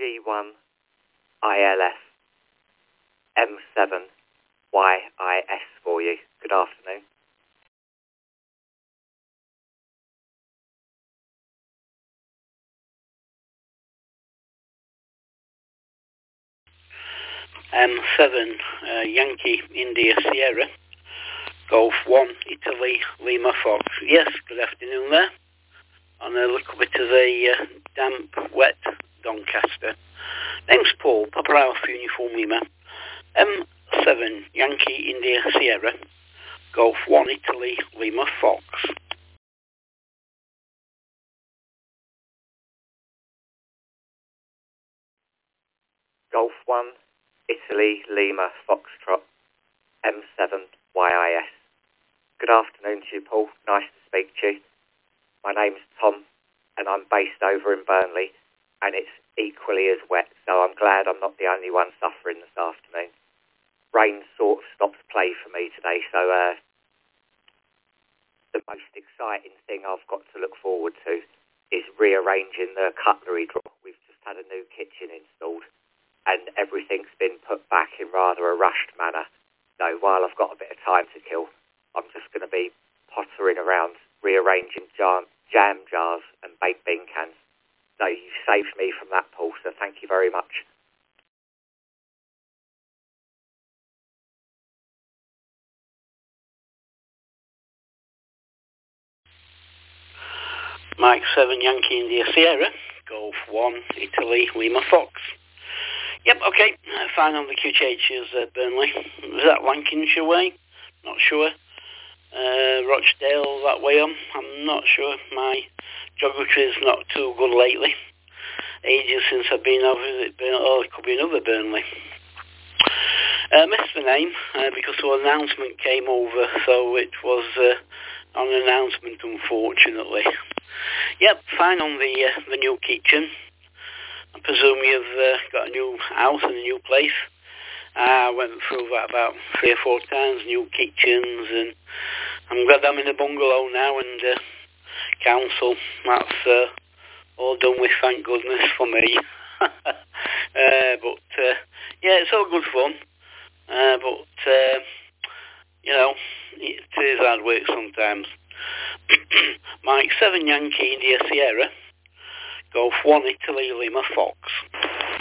G1 ILF M7 YIS for you. Good afternoon. M7 Yankee India Sierra Golf 1 Italy Lima Fox. Yes, good afternoon there. On a little bit of a damp, wet Doncaster. Name's Paul, Papa Alpha Uniform Lima. M7 Yankee India Sierra Golf 1 Italy Lima Fox. Golf 1 Italy Lima Foxtrot M7 YIS. Good afternoon to you, Paul. Nice to speak to you. My name's Tom and I'm based over in Burnley, and it's equally as wet, so I'm glad I'm not the only one suffering this afternoon. Rain sort of stopped play for me today, so the most exciting thing I've got to look forward to is rearranging the cutlery drawer. We've just had a new kitchen installed and everything's been put back in rather a rushed manner. So while I've got a bit of time to kill, I'm just going to be pottering around rearranging jam jars and baked bean cans. So you've saved me from that, Paul, so thank you very much. Mike 7 Yankee India Sierra Golf 1 Italy Lima Fox. Yep, okay, fine on the QTHs at Burnley. Was that Lancashire way? Not sure. Rochdale that way on? I'm not sure. My geography is not too good lately. Ages since I've been over it. Oh, it could be another Burnley. Missed the name because the announcement came over, so it was on an announcement, unfortunately. Yep, fine on the new kitchen. I presume you've got a new house and a new place. I went through that about 3 or 4 times, new kitchens, and I'm glad I'm in a bungalow now, and council, that's all done with, thank goodness for me. But yeah, it's all good fun, but you know, it is hard work sometimes. Mike 7 Yankee India Sierra Golf 1 Italy Lima Fox.